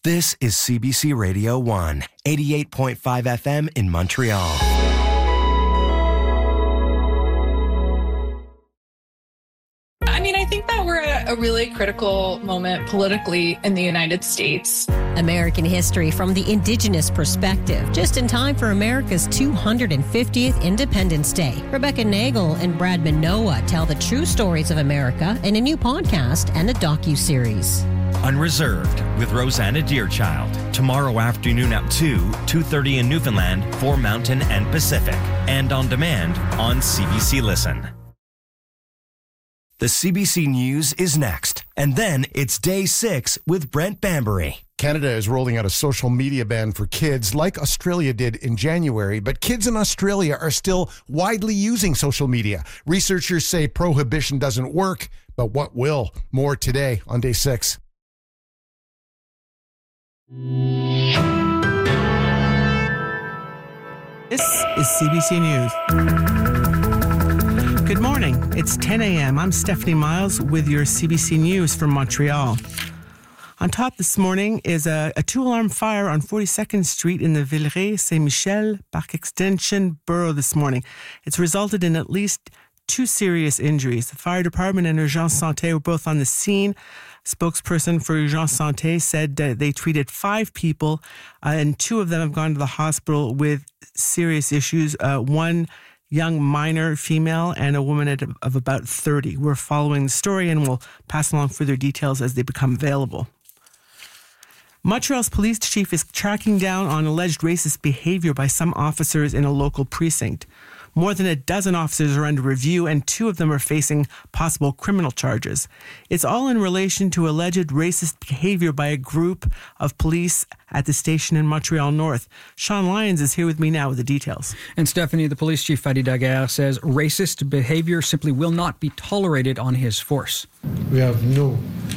This is CBC Radio 1, 88.5 FM in Montreal. I think that we're at a really critical moment politically in the United States. American history from the Indigenous perspective, just in time for America's 250th Independence Day. Rebecca Nagel and Brad Minowa tell the true stories of America in a new podcast and a docu-series. Unreserved with Rosanna Deerchild. Tomorrow afternoon at 2:30 in Newfoundland for Mountain and Pacific. And on demand on CBC Listen. The CBC News is next. And then it's Day 6 with Brent Bambury. Canada is rolling out a social media ban for kids like Australia did in January, but kids in Australia are still widely using social media. Researchers say prohibition doesn't work, but what will? More today on Day 6. This is CBC News. Good morning. It's 10 a.m. I'm Stephanie Miles with your CBC News from Montreal. On top this morning is a two-alarm fire on 42nd Street in the Villeray-Saint-Michel Park Extension borough this morning. It's resulted in at least 2 serious injuries. The fire department and Urgence Santé were both on the scene. Spokesperson for Urgence Santé said they treated 5 people and 2 of them have gone to the hospital with serious issues. One young minor female and a woman of about 30. We're following the story and we'll pass along further details as they become available. Montreal's police chief is tracking down on alleged racist behavior by some officers in a local precinct. More than a dozen officers are under review and 2 of them are facing possible criminal charges. It's all in relation to alleged racist behavior by a group of police at the station in Montreal North. Sean Lyons is here with me now with the details. And Stephanie, the police chief Fadi Daguerre says racist behavior simply will not be tolerated on his force. We have no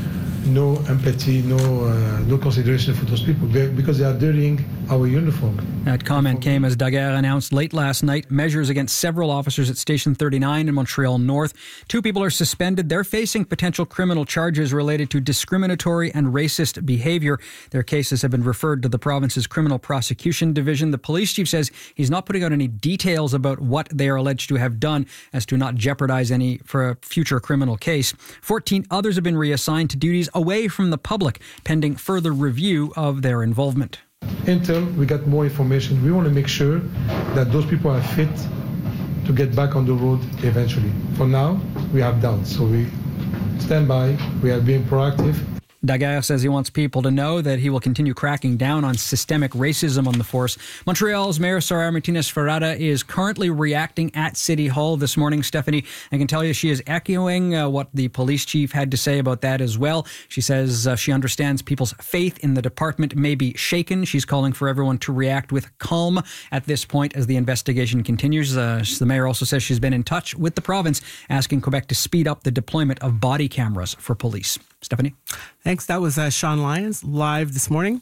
empathy, no consideration for those people because they are dirtying our uniform. That comment came as Daguerre announced late last night measures against several officers at Station 39 in Montreal North. 2 people are suspended. They're facing potential criminal charges related to discriminatory and racist behavior. Their cases have been referred to the province's Criminal Prosecution Division. The police chief says he's not putting out any details about what they are alleged to have done as to not jeopardize any for a future criminal case. 14 others have been reassigned to duties away from the public, pending further review of their involvement. Until we get more information, we want to make sure that those people are fit to get back on the road eventually. For now, we have doubts, so we stand by. We are being proactive. Daguerre says he wants people to know that he will continue cracking down on systemic racism on the force. Montreal's Mayor Sara Martinez-Ferrada is currently reacting at City Hall this morning. Stephanie, I can tell you she is echoing what the police chief had to say about that as well. She says she understands people's faith in the department may be shaken. She's calling for everyone to react with calm at this point as the investigation continues. The mayor also says she's been in touch with the province, asking Quebec to speed up the deployment of body cameras for police. Stephanie? Thanks. That was Sean Lyons live this morning.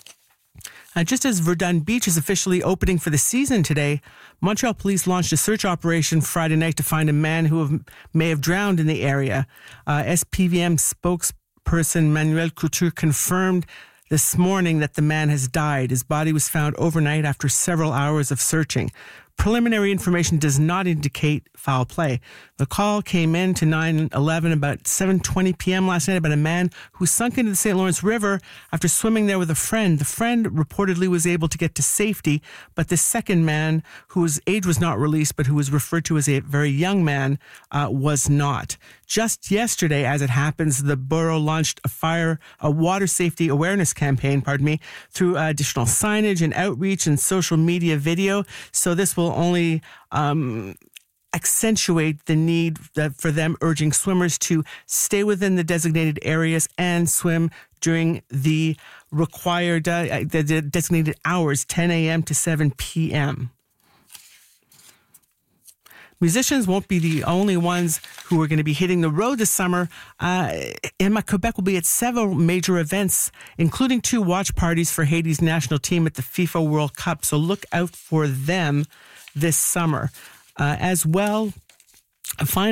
Just as Verdun Beach is officially opening for the season today, Montreal police launched a search operation Friday night to find a man who may have drowned in the area. SPVM spokesperson Manuel Couture confirmed this morning that the man has died. His body was found overnight after several hours of searching. Preliminary information does not indicate foul play. The call came in to 911 about 7:20 p.m. last night about a man who sunk into the St. Lawrence River after swimming there with a friend. The friend reportedly was able to get to safety, but the second man, whose age was not released, but who was referred to as a very young man, was not. Just yesterday, as it happens, the borough launched a water safety awareness campaign, through additional signage and outreach and social media video. So this will only accentuate the need for them, urging swimmers to stay within the designated areas and swim during the required the designated hours, 10 a.m. to 7 p.m. Musicians won't be the only ones who are going to be hitting the road this summer. Emma Quebec will be at several major events, including 2 watch parties for Haiti's national team at the FIFA World Cup. So look out for them this summer. As well, finally,